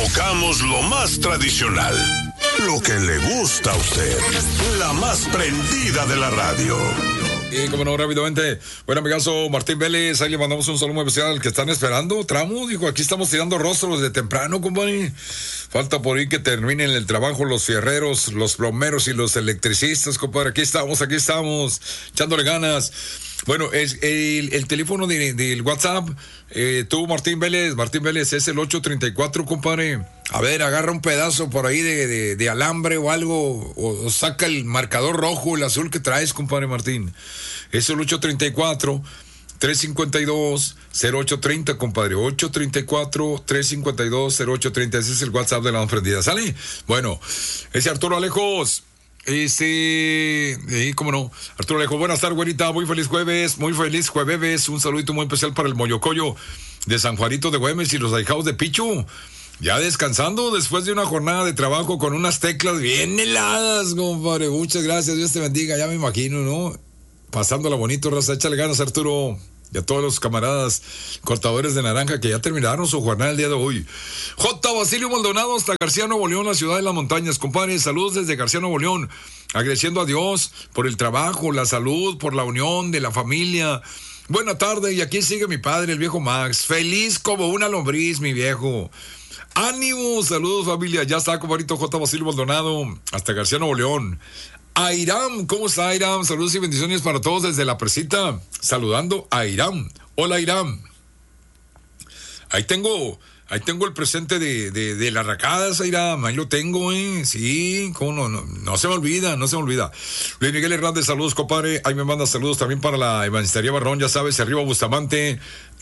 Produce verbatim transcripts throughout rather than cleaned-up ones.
tocamos lo más tradicional, lo que le gusta a usted, la más prendida de la radio. Y como no, rápidamente, bueno, amigazo Martín Vélez, ahí le mandamos un saludo muy especial que están esperando, tramo, dijo, aquí estamos tirando rostros desde temprano, compadre. Falta por ahí que terminen el trabajo los fierreros, los plomeros y los electricistas, compadre. Aquí estamos, aquí estamos, echándole ganas. Bueno, es el, el teléfono del de, de WhatsApp, eh, tú, Martín Vélez, Martín Vélez, es el ocho treinta y cuatro, compadre. A ver, agarra un pedazo por ahí de, de, de alambre o algo, o, o saca el marcador rojo, el azul que traes, compadre Martín. Es el ocho treinta y cuatro, trescientos cincuenta y dos, cero ocho treinta, compadre. ocho treinta y cuatro, trescientos cincuenta y dos, cero ocho treinta. Ese es el WhatsApp de la ofrendida. ¿Sale? Bueno, ese Arturo Alejos. Este, eh, cómo no, Arturo Alejo, buenas tardes, güerita, muy feliz jueves, muy feliz jueves, un saludito muy especial para el Moyocoyo de San Juanito de Güemes y los ahijados de Pichu, ya descansando después de una jornada de trabajo con unas teclas bien heladas, compadre, muchas gracias, Dios te bendiga, ya me imagino, ¿no? Pasándola bonito, raza, échale ganas, Arturo. Y a todos los camaradas cortadores de naranja que ya terminaron su jornada el día de hoy. J. Basilio Maldonado hasta García Nuevo León, la ciudad de las montañas. Compadre, saludos desde García Nuevo León. Agradeciendo a Dios por el trabajo, la salud, por la unión de la familia. Buena tarde, y aquí sigue mi padre, el viejo Max. Feliz como una lombriz, mi viejo. Ánimo, saludos familia. Ya está, compadrito J. Basilio Maldonado hasta García Nuevo León. Airam, ¿cómo está Airam? Saludos y bendiciones para todos desde la presita. Saludando a Airam. Hola Airam. Ahí tengo, ahí tengo el presente de, de, de las racadas, Airam. Ahí lo tengo, eh. Sí, cómo no, no, no se me olvida, no se me olvida. Luis Miguel Hernández, saludos, compadre. Ahí me manda saludos también para la Ebanistería Barrón, ya sabes, arriba Bustamante.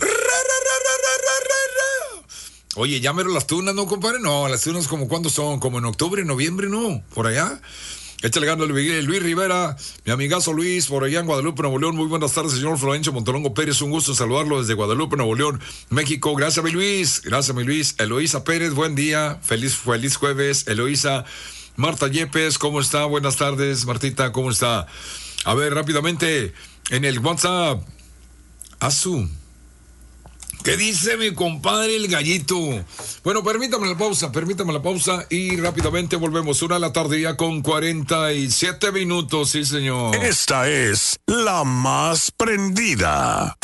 Oye, ya mero las tunas, ¿no, compadre? No, las tunas como cuándo son, como en octubre, noviembre, ¿no? Por allá. Échale ganas, Luis Rivera, mi amigazo Luis, por allá en Guadalupe, Nuevo León. Muy buenas tardes, señor Florencio Montelongo Pérez. Un gusto saludarlo desde Guadalupe, Nuevo León, México. Gracias, mi Luis. Gracias, mi Luis. Eloísa Pérez, buen día. Feliz, feliz jueves, Eloísa. Marta Yepes, ¿cómo está? Buenas tardes, Martita, ¿cómo está? A ver, rápidamente, en el WhatsApp. Azu. ¿Qué dice mi compadre el gallito? Bueno, permítame la pausa, permítame la pausa y rápidamente volvemos. Una de la tarde ya con cuarenta y siete minutos, sí señor. Esta es la más prendida.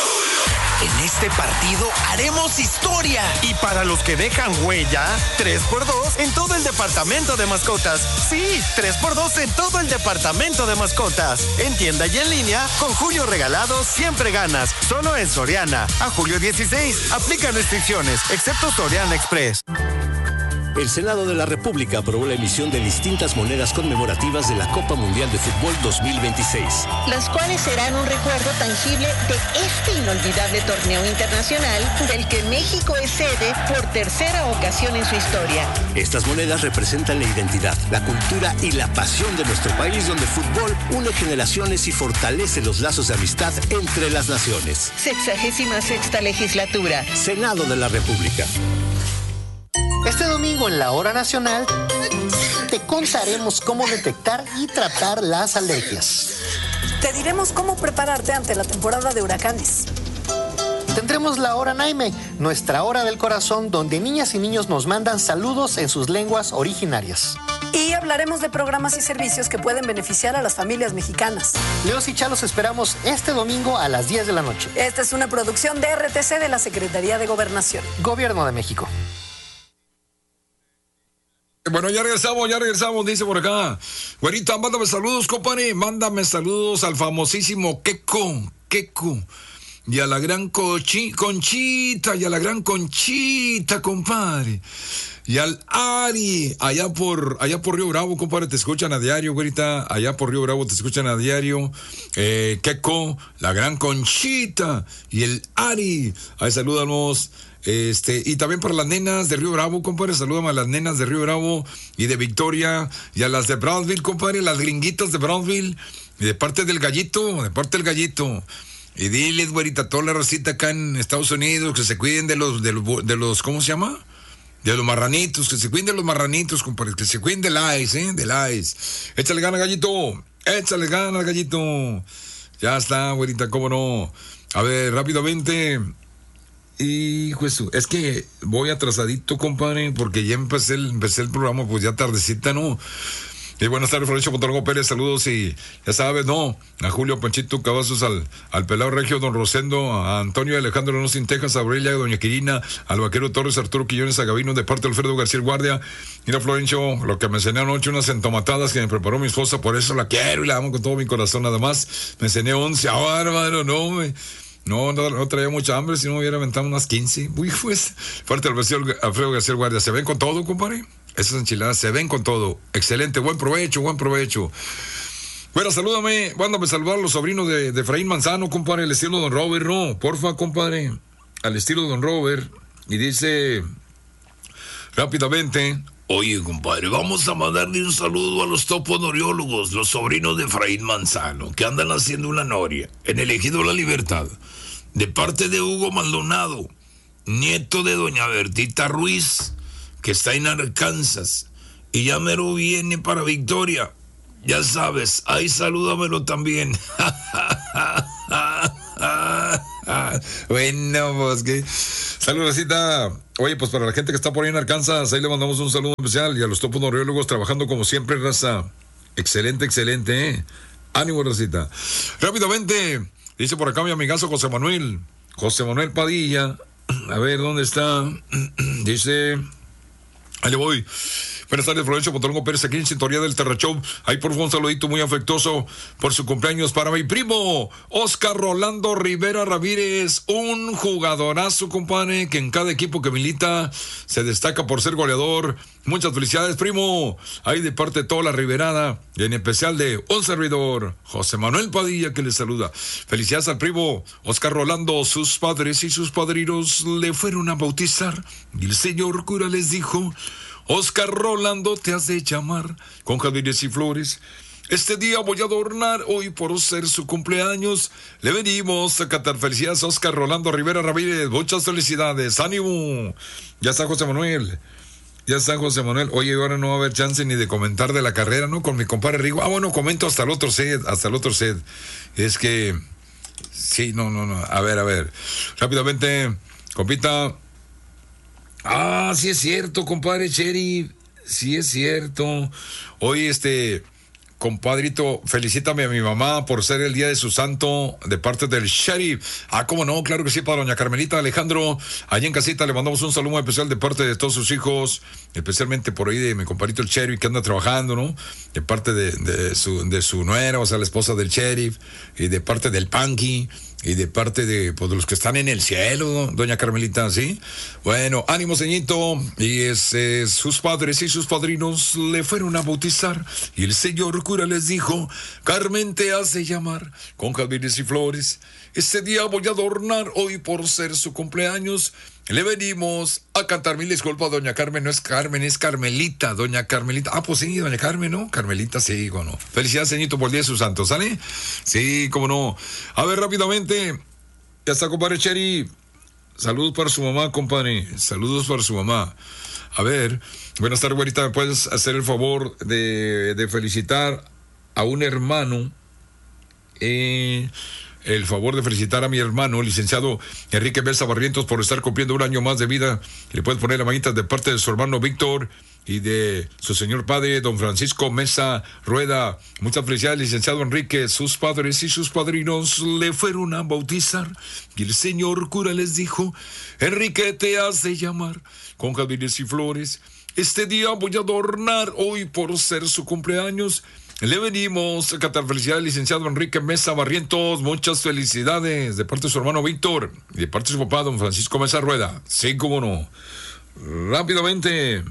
En este partido haremos historia. Y para los que dejan huella, tres por dos en todo el departamento de mascotas. Sí, tres por dos en todo el departamento de mascotas. En tienda y en línea, con Julio Regalado siempre ganas. Solo en Soriana. A julio dieciséis, aplican restricciones, excepto Soriana Express. El Senado de la República aprobó la emisión de distintas monedas conmemorativas de la Copa Mundial de Fútbol dos mil veintiséis. Las cuales serán un recuerdo tangible de este inolvidable torneo internacional del que México es sede por tercera ocasión en su historia. Estas monedas representan la identidad, la cultura y la pasión de nuestro país, donde el fútbol une generaciones y fortalece los lazos de amistad entre las naciones. Sexagésima sexta legislatura. Senado de la República. Este domingo en la Hora Nacional te contaremos cómo detectar y tratar las alergias. Te diremos cómo prepararte ante la temporada de huracanes. Tendremos la Hora Naime, nuestra hora del corazón, donde niñas y niños nos mandan saludos en sus lenguas originarias. Y hablaremos de programas y servicios que pueden beneficiar a las familias mexicanas. Leos y Chalos esperamos este domingo a las diez de la noche. Esta es una producción de R T C de la Secretaría de Gobernación. Gobierno de México. Bueno, ya regresamos, ya regresamos, dice por acá. Güerita, mándame saludos, compadre. Mándame saludos al famosísimo Queco, Queco. Y a la gran Cochi, Conchita, y a la gran Conchita, compadre. Y al Ari, allá por, allá por Río Bravo, compadre, te escuchan a diario, güerita. Allá por Río Bravo te escuchan a diario. Eh, Queco, la gran Conchita y el Ari. Ahí saludamos. Este, y también para las nenas de Río Bravo, compadre, saludamos a las nenas de Río Bravo y de Victoria, y a las de Brownsville, compadre, las gringuitas de Brownsville, y de parte del gallito, de parte del gallito. Y diles, güerita, toda la racita acá en Estados Unidos, que se cuiden de los, de los, de los, ¿cómo se llama? De los marranitos, que se cuiden de los marranitos, compadre, que se cuiden del ice, ¿eh? Del ice. Échale ganas, gallito, échale ganas, gallito. Ya está, güerita, cómo no. A ver, rápidamente. Y pues es que voy atrasadito, compadre, porque ya empecé el, empecé el programa, pues ya tardecita, ¿no? Y buenas tardes, Florencio Montalvo Pérez, saludos y ya sabes, ¿no? A Julio Panchito Cavazos, al, al Pelado Regio, Don Rosendo, a Antonio Alejandro Nosin Texas, a Aurelia, a Doña Quirina, al Vaquero Torres, Arturo Quillones, a Gavino, de parte de Alfredo García Guardia. Mira, Florencio, lo que me cené anoche, unas entomatadas que me preparó mi esposa, por eso la quiero y la amo con todo mi corazón, nada más. Me cené once, ah, bárbaro, no, me... No, no, no traía mucha hambre, si no hubiera aventado unas quince. Uy, pues, fuerte al vecino Alfredo García Guardia. ¿Se ven con todo, compadre? Esas enchiladas se ven con todo. Excelente, buen provecho, buen provecho. Bueno, salúdame, mándame saludar a los sobrinos de, de Efraín Manzano, compadre, al estilo de Don Robert, no, porfa, compadre, al estilo de Don Robert. Y dice, rápidamente... Oye, compadre, vamos a mandarle un saludo a los toponoriólogos, los sobrinos de Efraín Manzano, que andan haciendo una noria en el Ejido La Libertad, de parte de Hugo Maldonado, nieto de doña Bertita Ruiz, que está en Arkansas, y ya mero viene para Victoria. Ya sabes, ahí salúdamelo también. Bueno, pues que... Saludcita. Oye, pues para la gente que está por ahí en Arkansas, ahí le mandamos un saludo especial. Y a los toponoriólogos trabajando como siempre, raza. Excelente, excelente, ¿eh? Ánimo, racita. Rápidamente, dice por acá mi amigazo José Manuel. José Manuel Padilla. A ver, ¿dónde está? Dice... Ahí le voy. Buenas tardes, Florencio Montalvo Pérez, aquí en Sintonía del Terra Show. Ahí por favor un saludito muy afectuoso por su cumpleaños para mi primo, Oscar Rolando Rivera Ramírez, un jugadorazo, compadre, que en cada equipo que milita se destaca por ser goleador. Muchas felicidades, primo. Ahí de parte de toda la Riverada, y en especial de un servidor, José Manuel Padilla, que le saluda. Felicidades al primo Oscar Rolando. Sus padres y sus padrinos le fueron a bautizar y el señor cura les dijo: Oscar Rolando, te has de llamar con jardines y flores. Este día voy a adornar, hoy por ser su cumpleaños. Le venimos a cantar felicidades a Oscar Rolando Rivera Ramírez. Muchas felicidades, ánimo. Ya está José Manuel. Ya está José Manuel. Oye, ahora no va a haber chance ni de comentar de la carrera, ¿no? Con mi compadre Rigo. Ah, bueno, comento hasta el otro set, hasta el otro set. Es que... Sí, no, no, no. A ver, a ver. Rápidamente, compita... Ah, sí es cierto, compadre Sheriff. Sí es cierto. Hoy, este, compadrito, felicítame a mi mamá por ser el día de su santo de parte del Sheriff. Ah, cómo no, claro que sí, para doña Carmelita Alejandro. Allí en casita le mandamos un saludo muy especial de parte de todos sus hijos, especialmente por ahí de mi compadrito el Sheriff que anda trabajando, ¿no? De parte de, de su, de su nuera, o sea, la esposa del Sheriff, y de parte del Panky. Y de parte de, pues, de los que están en el cielo, doña Carmelita, ¿sí? Bueno, ánimo, ceñito. Y es, es, sus padres y sus padrinos le fueron a bautizar. Y el señor cura les dijo: Carmen, te has de llamar con jardines y flores. Este día voy a adornar, hoy por ser su cumpleaños. Le venimos a cantar. Mil disculpas, doña Carmen, no es Carmen, es Carmelita, doña Carmelita. Ah, pues sí, doña Carmen, ¿no? Carmelita, sí, cómo no. Felicidades, ceñito, por el día de sus santos, ¿sale? Sí, cómo no. A ver, rápidamente. Ya está, compadre Cheri. Saludos para su mamá, compadre. Saludos para su mamá. A ver, buenas tardes, güerita. ¿Me puedes hacer el favor de, de felicitar a un hermano? Eh... El favor de felicitar a mi hermano, licenciado Enrique Mesa Barrientos, por estar cumpliendo un año más de vida. Le puedes poner la manita de parte de su hermano Víctor y de su señor padre, don Francisco Mesa Rueda. Muchas felicidades, licenciado Enrique. Sus padres y sus padrinos le fueron a bautizar y el señor cura les dijo: Enrique, te has de llamar con jardines y flores. Este día voy a adornar, hoy por ser su cumpleaños. Le venimos a cantar felicidades, licenciado Enrique Mesa Barrientos. Muchas felicidades de parte de su hermano Víctor y de parte de su papá, don Francisco Mesa Rueda. Sí, cómo no. Rápidamente.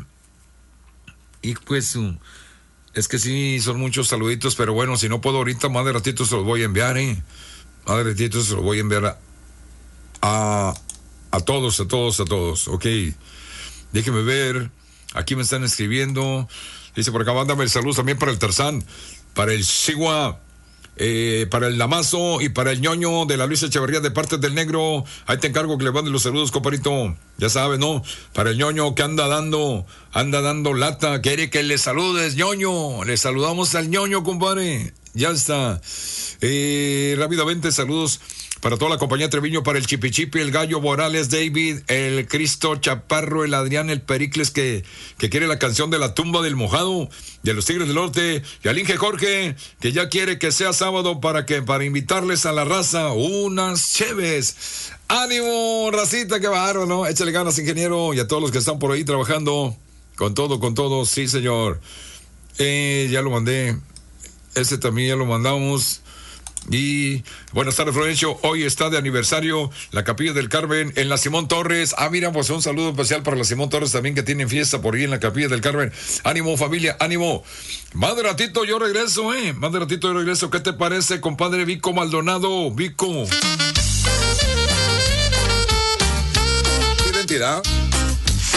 Y pues, es que sí, son muchos saluditos, pero bueno, si no puedo ahorita, más de ratito se los voy a enviar, ¿eh? Más de ratito se los voy a enviar a, a, a todos, a todos, a todos. Ok. Déjenme ver. Aquí me están escribiendo. Dice por acá, mándame el saludo también para el Tarzán, para el Sigua, eh, para el Lamazo y para el ñoño de la Luisa Echeverría de parte del Negro. Ahí te encargo que le manden los saludos, compadrito. Ya sabes, ¿no? Para el ñoño que anda dando, anda dando lata. Quiere que le saludes, ñoño. Le saludamos al ñoño, compadre. Ya está. Eh, rápidamente, saludos para toda la compañía Treviño, para el Chipichipi, el Gallo Morales, David, el Cristo Chaparro, el Adrián, el Pericles, que, que quiere la canción de la tumba del mojado, de los Tigres del Norte, y al Inge Jorge, que ya quiere que sea sábado para que, para invitarles a la raza unas cheves. ¡Ánimo, racita, qué bárbaro, ¿no? Échale ganas, ingeniero, y a todos los que están por ahí trabajando, con todo, con todo, sí, señor. Eh, ya lo mandé, ese también ya lo mandamos. Y buenas tardes, Florencio. Hoy está de aniversario la Capilla del Carmen en la Simón Torres. Ah, mira, pues un saludo especial para la Simón Torres también, que tienen fiesta por ahí en la Capilla del Carmen. Ánimo, familia, ánimo. Más de ratito yo regreso, eh. Más de ratito yo regreso. ¿Qué te parece, compadre Vico Maldonado? Vico. Identidad.